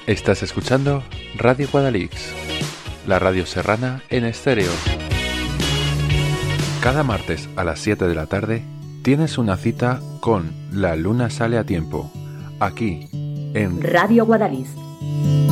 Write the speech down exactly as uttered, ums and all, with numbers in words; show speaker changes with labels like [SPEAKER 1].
[SPEAKER 1] Estás escuchando Radio Guadalix, la radio serrana en estéreo. Cada martes a las siete de la tarde tienes una cita con La Luna Sale a Tiempo, aquí en
[SPEAKER 2] Radio Guadalix.